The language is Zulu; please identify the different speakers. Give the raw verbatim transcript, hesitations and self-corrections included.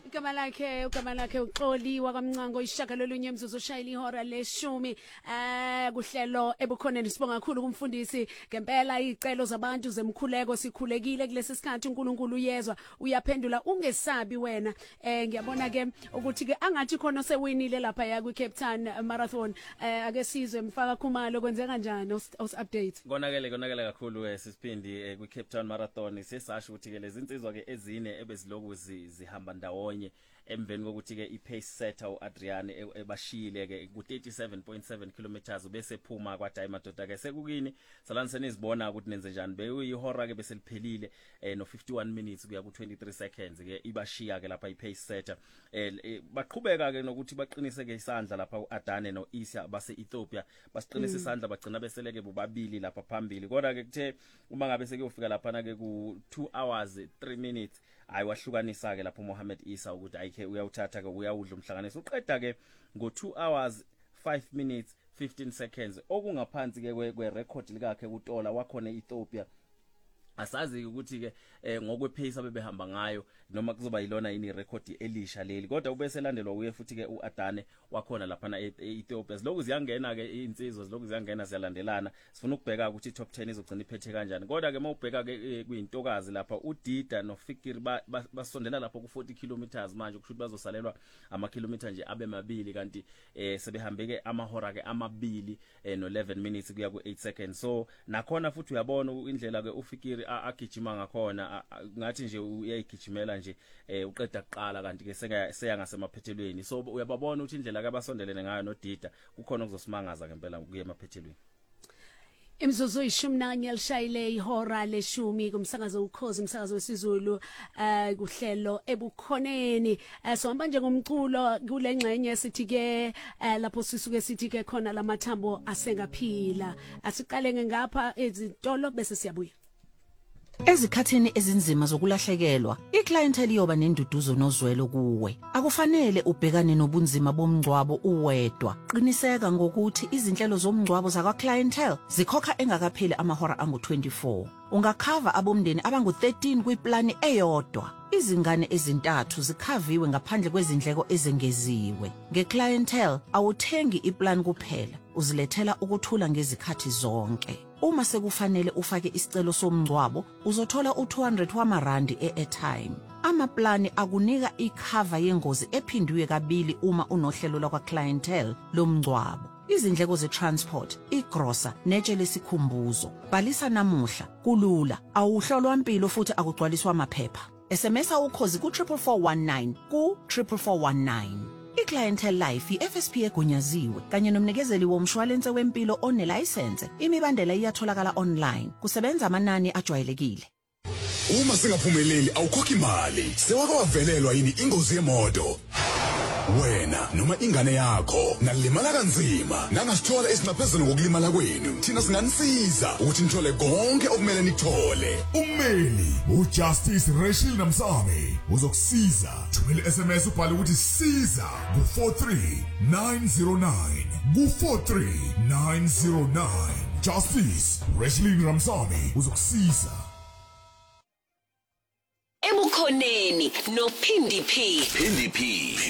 Speaker 1: igama lakhe ugama lakhe uXoliwa kaMncango ishagalolunye imzuzu oshayila ihora leshumi eh kuhlelo ebukhoneni sibonga kakhulu kumfundisi ngempela izicelo zabantu zemkhuleko sikhulekile kulesi sikhathi uNkulunkulu uyezwa uyaphendula ungesabi wena eh ngiyabona ke ukuthi ke angathi khona sewinile lapha ya ku Cape Town Marathon eh ake sizwe mfaka Khumalo kwenzeka kanjani os update
Speaker 2: konakele konakele kakhulu eh sisiphindi ku Cape Town Marathon sesasho ukuthi ke lezi insizwa ke ezine ebeziloku zihamba ndawonye emveni kokuthi ke ipace setter uAdrian ebashile ke ku thirty-seven point seven kilometers bese phuma kwaDai madoda ke sekukini salani senizibona ukuthi nenze njani bekuyihora ke bese liphelile eh no fifty-one minutes kuya ku twenty-three seconds ke ibashiya ke lapha ipace setter eh baqhubeka ke nokuthi baqinise ke isandla lapha uAdane no Isa base Ethiopia basiqinisa isandla bagcina beseleke bobabili lapha phambili kodwa ke kuthe uma ngabe sekuyofika lapha na ke ku two hours three minutes ayiwahlukanisa ke lapho Mohammed Isa ukuthi ayike uyawuthatha ke uyawudla umhlanganiso uqeda ke ngo two hours five minutes fifteen seconds okungaphansi ke kwe record likakhe kuTola wakhona eEthiopia asazi ukuthi ke ngokwe pace abebehamba ngayo noma kuzoba yilona yini record elisha leli kodwa ubese landelwa uye futhi ke uAdane wakhona lapha na eEthiopia lokhu ziyangena ke insizwa lokhu ziyangena siyalandelana sifuna ukubheka ukuthi top ten izogcina iphethe kanjani kodwa ke mawubheka ke kuyintokazi lapha uDida noFikiri basondela lapha ku forty kilometers manje kushuthi bazosalelwa ama kilometer nje abe mabili kanti eh sebehambe ke amahora ke amabili no eleven minutes kuya ku eight seconds so nakhona futhi uyabona indlela ke uFikiri agijima ngakhona ngathi nje uyayigijimela nje eh uqeda kuqala kanti ke seya ngasemaphethelweni so uyababona ukuthi indlela kabasondelene ngayo noDida kukhona ukuzosimangaza ngempela kuye emaphethelweni
Speaker 1: imzuzu ishumi nanye lishayile ihora leshumi kumsakazo ukhozi umsakazo wesiZulu eh kuhlelo ebukhoneni so manje ngomculo kule ngxenye sithi ke lapho sisuke sithi ke khona lamathambo asengaphila asiqale ngapha ezitolo bese siyabuya
Speaker 3: Ezikhathini ezinzima zokulahlekelwa, iclientele iyoba nenduduzo nozwelo kuwe. Akufanele ubhekane nobunzima bomngcwabo uwedwa. Qiniseka ngokuthi izinhlelo zomngcwabo zakwa clientele zikhokha engakapheli amahora angu twenty-four. Ungakhava abomndeni abangu thirteen kwiplani eyodwa. Izingane ezintathu zikhaviwe ngaphandle kwezindleko ezengeziwe. Ngeclientele awuthengi iplan kuphela, uzilethela ukuthula ngezikhathi zonke. Uma sekufanele ufake isicelo somngcwabo, uzothola u two hundred wamarandi e-airtime. Amaplani akunika ikhava yengozi ephindiwe kabili uma unohlelo lakwa clientele lomngcwabo. Izindleko ze-transport, igrosa, netshe lesikhumbuzo. Bhalisa namuhla, kulula, awuhlolwa impilo futhi akugcwaliswa amaphepha. S M S ukhozi ku triple four one nine ku triple four one nine. iClientele Life i-F S P egunyaziwe kanye nomnikezeli womshwalense wempilo onelicense. Imibandela iyatholakala online. Kusebenza amanani ajwayelekile.
Speaker 4: Uma singaphumeleli awukhokhi imali. Sewake wavelelwa yini ingozi yemoto? Wena noma ingane yakho nalimala kanzima nangasithola esingaphezulu ngokulimala kwenu thina singanisiza ukuthi nithole konke okumele nikuthole.
Speaker 5: Ummeli uJustice Rachel Namsame uzokusiza. Thumela S M S ubhale ukuthi siza ku four three nine zero nine ku four three nine zero nine. Justice Rachel Namsame uzokusiza.
Speaker 6: Ebukhoneni no Phindi P.
Speaker 4: Phindi P.